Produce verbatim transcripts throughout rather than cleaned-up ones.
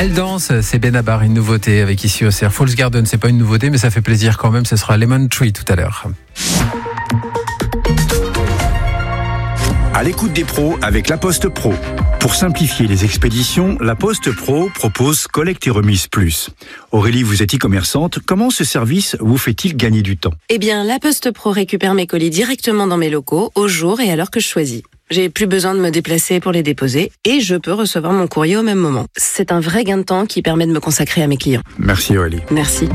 Elle danse, c'est Benabar, une nouveauté avec ici au C R. Falls Garden, c'est pas une nouveauté, mais ça fait plaisir quand même. Ce sera Lemon Tree tout à l'heure. À l'écoute des pros avec La Poste Pro. Pour simplifier les expéditions, La Poste Pro propose Collecte et Remise Plus. Aurélie, vous êtes e-commerçante. Comment ce service vous fait-il gagner du temps ? Eh bien, La Poste Pro récupère mes colis directement dans mes locaux, au jour et à l'heure que je choisis. J'ai plus besoin de me déplacer pour les déposer et je peux recevoir mon courrier au même moment. C'est un vrai gain de temps qui permet de me consacrer à mes clients. Merci Aurélie. Merci.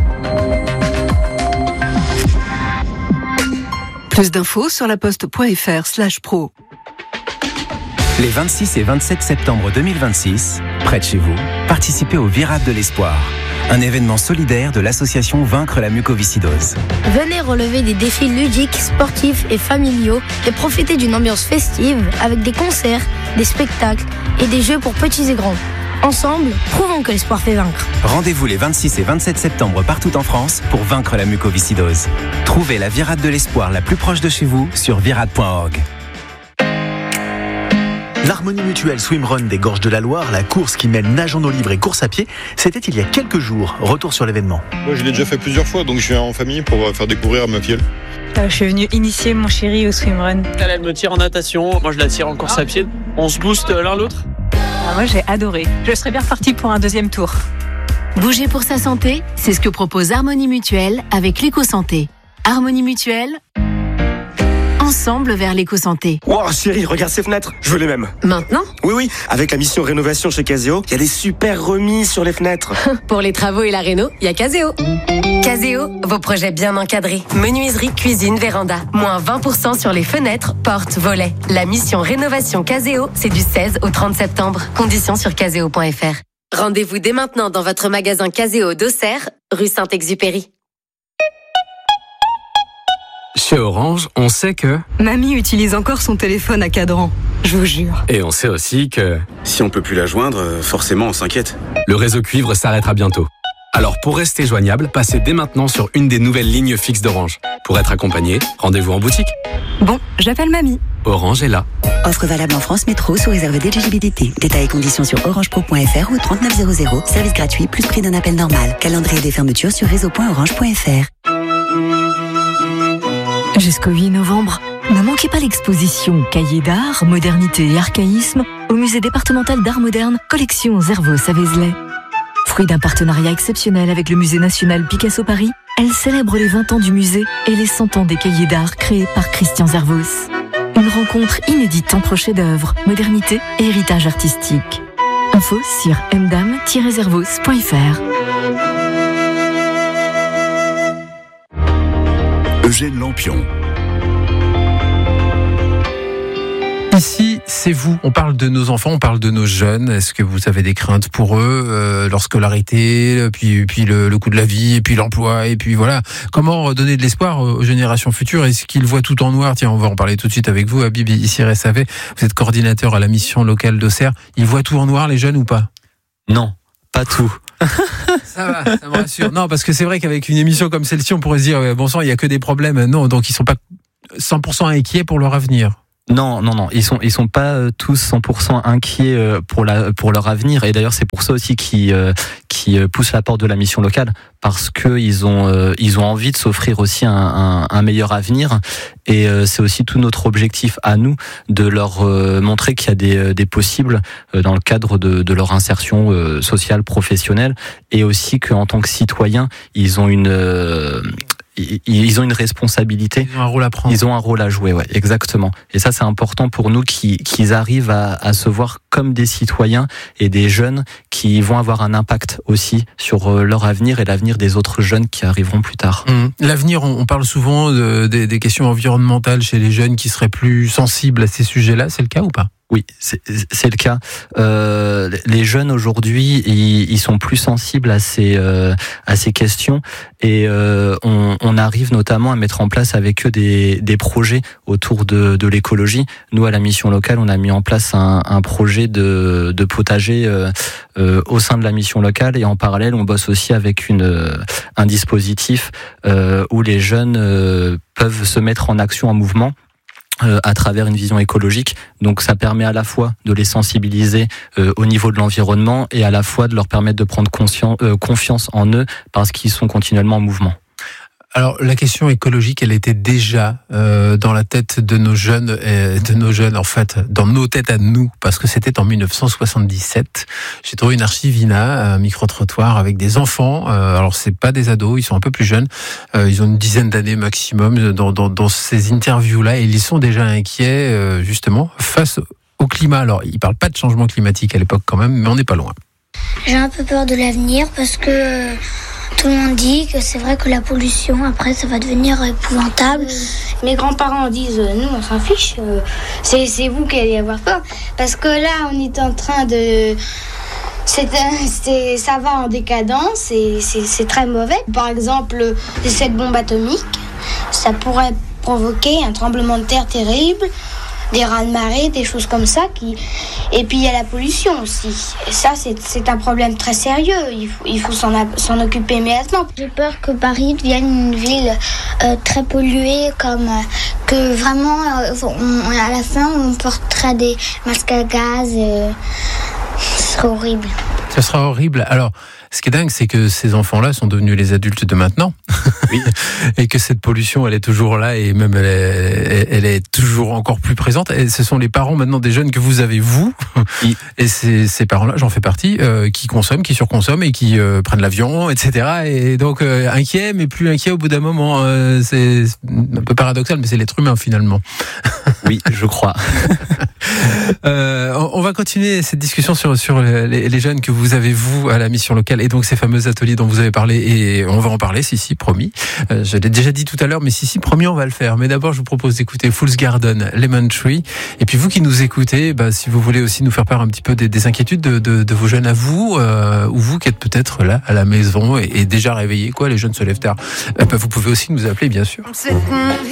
Plus d'infos sur laposte.fr slash pro. Les vingt-six et vingt-sept septembre deux mille vingt-six, près de chez vous, participez au Virade de l'Espoir, un événement solidaire de l'association Vaincre la mucoviscidose. Venez relever des défis ludiques, sportifs et familiaux et profitez d'une ambiance festive avec des concerts, des spectacles et des jeux pour petits et grands. Ensemble, prouvons que l'espoir fait vaincre. Rendez-vous les vingt-six et vingt-sept septembre partout en France pour vaincre la mucoviscidose. Trouvez la Virade de l'Espoir la plus proche de chez vous sur virade point org. L'Harmonie Mutuelle Swimrun des Gorges de la Loire, la course qui mêle nage en eau libre et course à pied, c'était il y a quelques jours. Retour sur l'événement. Moi, je l'ai déjà fait plusieurs fois, donc je viens en famille pour faire découvrir à ma fille. Euh, je suis venue initier mon chéri au swimrun. Elle, elle me tire en natation, moi je la tire en course à pied. On se booste l'un l'autre. Ah, moi j'ai adoré. Je serais bien repartie pour un deuxième tour. Bouger pour sa santé, c'est ce que propose Harmonie Mutuelle avec l'éco-santé. Harmonie Mutuelle, ensemble vers l'éco-santé. Wow chérie, regarde ces fenêtres, je veux les mêmes. Maintenant ? Oui oui, avec la mission rénovation chez Caseo, il y a des super remises sur les fenêtres. Pour les travaux et la réno, il y a Caseo. Caseo, vos projets bien encadrés. Menuiserie, cuisine, véranda. Moins vingt pour cent sur les fenêtres, portes, volets. La mission rénovation Caseo, c'est du seize au trente septembre. Conditions sur caseo point f r. Rendez-vous dès maintenant dans votre magasin Caseo d'Auxerre, rue Saint-Exupéry. Chez Orange, on sait que... Mamie utilise encore son téléphone à cadran, je vous jure. Et on sait aussi que... Si on peut plus la joindre, forcément on s'inquiète. Le réseau cuivre s'arrêtera bientôt. Alors pour rester joignable, passez dès maintenant sur une des nouvelles lignes fixes d'Orange. Pour être accompagné, rendez-vous en boutique. Bon, j'appelle Mamie. Orange est là. Offre valable en France Métro sous réserve d'éligibilité. Détails et conditions sur orangepro point f r ou trente-neuf zéro zéro. Service gratuit plus prix d'un appel normal. Calendrier des fermetures sur réseau point orange point f r. Jusqu'au huit novembre, ne manquez pas l'exposition Cahiers d'art, modernité et archaïsme au musée départemental d'art moderne, collection Zervos à Vézelay. Fruit d'un partenariat exceptionnel avec le musée national Picasso Paris, elle célèbre les vingt ans du musée et les cent ans des cahiers d'art créés par Christian Zervos. Une rencontre inédite entre chefs-d'œuvre, modernité et héritage artistique. Info sur m dam tiret zervos point f r. Eugène Lampion. Ici, c'est vous. On parle de nos enfants, on parle de nos jeunes. Est-ce que vous avez des craintes pour eux, euh, leur scolarité, puis, puis le, le coût de la vie, et puis l'emploi, et puis voilà. Comment donner de l'espoir aux générations futures? Est-ce qu'ils voient tout en noir? Tiens, on va en parler tout de suite avec vous, Habib Issiré Savé. Vous êtes coordinateur à la mission locale d'Auxerre. Ils voient tout en noir, les jeunes, ou pas? Non, pas tout. Ça va, ça me rassure. Non, parce que c'est vrai qu'avec une émission comme celle-ci, on pourrait se dire, bon sang, il y a que des problèmes. Non, donc ils sont pas cent pour cent inquiets pour leur avenir. Non, non, non, ils sont, ils sont pas euh, tous cent pour cent inquiets euh, pour la, pour leur avenir. Et d'ailleurs, c'est pour ça aussi qu'ils, euh, qu'ils poussent la porte de la mission locale, parce que ils ont, euh, ils ont envie de s'offrir aussi un, un, un meilleur avenir. Et euh, c'est aussi tout notre objectif à nous de leur euh, montrer qu'il y a des, des possibles euh, dans le cadre de, de leur insertion euh, sociale, professionnelle, et aussi qu'en tant que citoyens, ils ont une euh, ils ont une responsabilité. Ils ont un rôle à prendre. Ils ont un rôle à jouer, ouais, exactement. Et ça, c'est important pour nous qu'ils, qu'ils arrivent à, à se voir comme des citoyens et des jeunes qui vont avoir un impact aussi sur leur avenir et l'avenir des autres jeunes qui arriveront plus tard. Mmh. L'avenir, on parle souvent de, de, des questions environnementales chez les jeunes qui seraient plus sensibles à ces sujets-là. C'est le cas ou pas ? Oui, c'est, c'est le cas. Euh, les jeunes aujourd'hui, ils, ils sont plus sensibles à ces euh, à ces questions, et euh, on, on arrive notamment à mettre en place avec eux des des projets autour de de l'écologie. Nous, à la mission locale, on a mis en place un, un projet de de potager euh, euh, au sein de la mission locale, et en parallèle, on bosse aussi avec une un dispositif euh, où les jeunes euh, peuvent se mettre en action, en mouvement, euh, à travers une vision écologique. Donc ça permet à la fois de les sensibiliser euh, au niveau de l'environnement et à la fois de leur permettre de prendre conscience, euh, confiance en eux parce qu'ils sont continuellement en mouvement. Alors la question écologique, elle était déjà euh, dans la tête de nos jeunes, euh, de nos jeunes en fait, dans nos têtes à nous, parce que c'était en dix-neuf cent soixante-dix-sept. J'ai trouvé une archive I N A, un micro-trottoir avec des enfants. Euh, alors c'est pas des ados, ils sont un peu plus jeunes. Euh, ils ont une dizaine d'années maximum dans, dans, dans ces interviews-là, et ils sont déjà inquiets euh, justement face au climat. Alors ils parlent pas de changement climatique à l'époque quand même, mais on n'est pas loin. J'ai un peu peur de l'avenir parce que tout le monde dit que c'est vrai que la pollution, après, ça va devenir épouvantable. Mes grands-parents disent, nous, on s'en fiche. C'est, c'est vous qui allez avoir peur. Parce que là, on est en train de... C'est, c'est, ça va en décadence et c'est, c'est très mauvais. Par exemple, cette bombe atomique, ça pourrait provoquer un tremblement de terre terrible, des raz-de-marée, des choses comme ça. Qui... Et puis il y a la pollution aussi. Et ça, c'est, c'est un problème très sérieux. Il faut, il faut s'en, a, s'en occuper immédiatement. J'ai peur que Paris devienne une ville euh, très polluée, comme euh, que vraiment, euh, on, à la fin, on porterait des masques à gaz. Euh, ce serait horrible. Ce sera horrible. Alors, ce qui est dingue, c'est que ces enfants-là sont devenus les adultes de maintenant. Oui. Et que cette pollution, elle est toujours là et même elle est, elle est toujours encore plus présente. Et ce sont les parents maintenant des jeunes que vous avez, vous. Oui. Et ces, ces parents-là, j'en fais partie, euh, qui consomment, qui surconsomment et qui euh, prennent l'avion, et cetera. Et donc, euh, inquiets, mais plus inquiets au bout d'un moment. Euh, c'est un peu paradoxal, mais c'est l'être humain finalement. Oui, je crois. euh, on va continuer cette discussion sur, sur les, les jeunes que vous avez, vous, à la mission locale. Et donc ces fameux ateliers dont vous avez parlé, et on va en parler, si si, promis. Euh, je l'ai déjà dit tout à l'heure, mais si si, promis, on va le faire. Mais d'abord, je vous propose d'écouter Fool's Garden, Lemon Tree. Et puis vous qui nous écoutez, bah, si vous voulez aussi nous faire part un petit peu des, des inquiétudes de, de, de vos jeunes à vous, euh, ou vous qui êtes peut-être là à la maison et, et déjà réveillés, quoi, les jeunes se lèvent tard, euh, bah, vous pouvez aussi nous appeler, bien sûr.